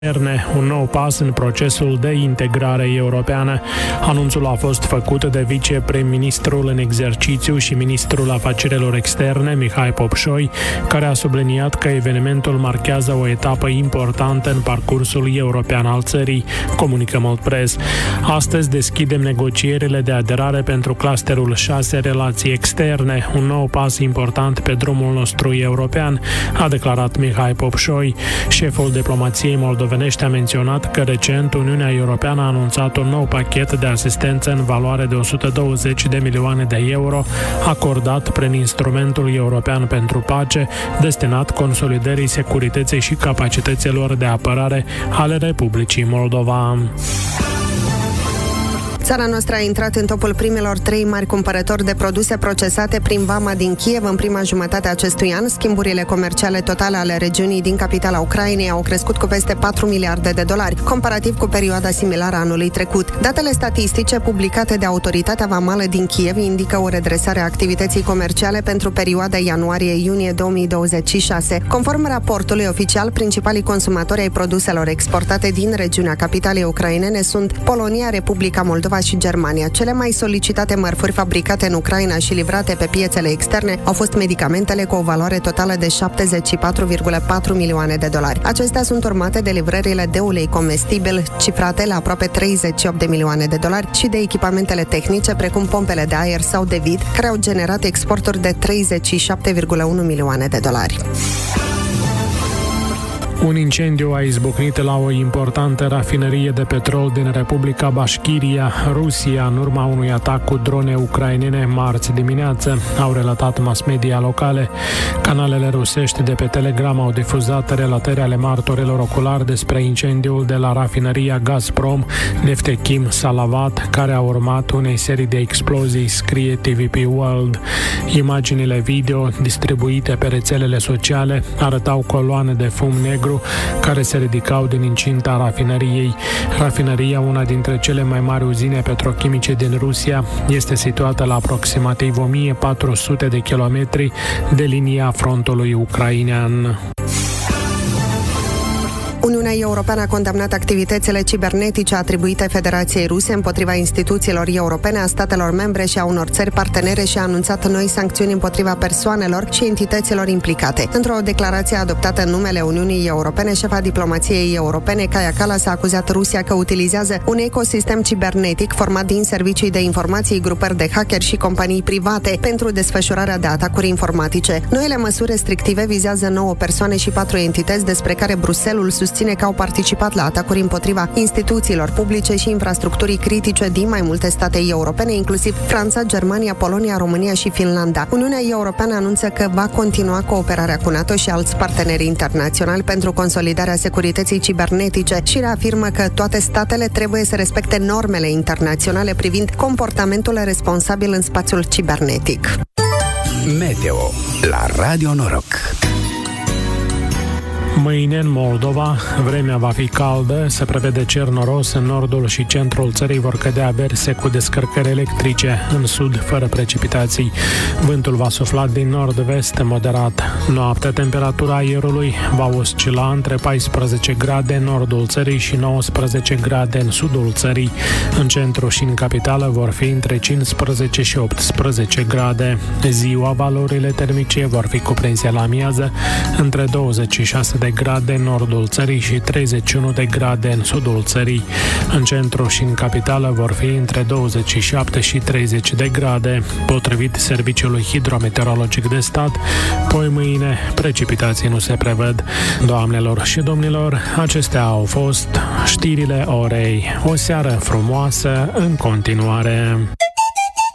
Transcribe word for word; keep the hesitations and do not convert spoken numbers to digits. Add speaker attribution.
Speaker 1: un nou pas în procesul de integrare europeană. Anunțul a fost făcut de viceprim-ministrul în exercițiu și ministrul afacerilor externe, Mihai Popșoi, care a subliniat că evenimentul marchează o etapă importantă în parcursul european al țării, comunică Moldpress. Astăzi deschidem negocierile de aderare pentru clusterul șase relații externe, un nou pas important pe drumul nostru european, a declarat Mihai Popșoi. Șeful diplomației moldovenești a menționat că recent Uniunea Europeană a anunțat un nou pachet de asistență în valoare de o sută douăzeci de milioane de euro, acordat prin Instrumentul European pentru Pace, destinat consolidării securității și capacităților de apărare ale Republicii Moldova.
Speaker 2: Țara noastră a intrat în topul primelor trei mari cumpărători de produse procesate prin vama din Kiev în prima jumătate a acestui an. Schimburile comerciale totale ale regiunii din capitala Ucrainei au crescut cu peste patru miliarde de dolari, comparativ cu perioada similară anului trecut. Datele statistice publicate de Autoritatea Vamală din Kiev indică o redresare a activității comerciale pentru perioada ianuarie-iunie două mii douăzeci și șase. Conform raportului oficial, principalii consumatori ai produselor exportate din regiunea capitalei ucrainene sunt Polonia, Republica Moldova și Germania. Cele mai solicitate mărfuri fabricate în Ucraina și livrate pe piețele externe au fost medicamentele cu o valoare totală de șaptezeci și patru virgulă patru milioane de dolari. Acestea sunt urmate de livrările de ulei comestibil, cifrate la aproape treizeci și opt de milioane de dolari, și de echipamentele tehnice, precum pompele de aer sau de vid, care au generat exporturi de treizeci și șapte virgulă unu milioane de dolari.
Speaker 1: Un incendiu a izbucnit la o importantă rafinerie de petrol din Republica Bașchiria, Rusia, în urma unui atac cu drone ucrainene marți dimineață, au relatat mass media locale. Canalele rusești de pe Telegram au difuzat relatări ale martorilor oculari despre incendiul de la rafineria Gazprom Neftechim Salavat, care a urmat unei serii de explozii, scrie T V P World. Imaginile video distribuite pe rețelele sociale arătau coloane de fum negru care se ridicau din incinta rafineriei. Rafineria, una dintre cele mai mari uzine petrochimice din Rusia, este situată la aproximativ o mie patru sute de kilometri de linia frontului ucrainean.
Speaker 2: Uniunea Europeană a condamnat activitățile cibernetice atribuite Federației Ruse împotriva instituțiilor europene, a statelor membre și a unor țări partenere și a anunțat noi sancțiuni împotriva persoanelor și entităților implicate. Într-o declarație adoptată în numele Uniunii Europene, șefa diplomației europene, Kaja Kallas, a acuzat Rusia că utilizează un ecosistem cibernetic format din servicii de informații, grupări de hackeri și companii private pentru desfășurarea de atacuri informatice. Noile măsuri restrictive vizează nouă persoane și patru entități despre care Bruxelles susține că au participat la atacuri împotriva instituțiilor publice și infrastructurii critice din mai multe state europene, inclusiv Franța, Germania, Polonia, România și Finlanda. Uniunea Europeană anunță că va continua cooperarea cu NATO și alți parteneri internaționali pentru consolidarea securității cibernetice și reafirmă că toate statele trebuie să respecte normele internaționale privind comportamentul responsabil în spațiul cibernetic.
Speaker 3: Meteo la Radio Noroc.
Speaker 1: Mâine în Moldova, vremea va fi caldă, se prevede cer noros, în nordul și centrul țării vor cădea averse cu descărcări electrice, în sud fără precipitații. Vântul va sufla din nord-vest moderat. Noaptea, temperatura aerului va oscila între paisprezece grade în nordul țării și nouăsprezece grade în sudul țării. În centru și în capitală vor fi între cincisprezece și optsprezece grade. Ziua, valorile termice vor fi cuprinse la amiază între douăzeci și șase de grade în nordul țării și treizeci și unu de grade în sudul țării. În centru și în capitală vor fi între douăzeci și șapte și treizeci de grade. Potrivit Serviciului Hidrometeorologic de Stat, poi mâine precipitații nu se prevăd. Doamnelor și domnilor, acestea au fost știrile orei. O seară frumoasă în continuare.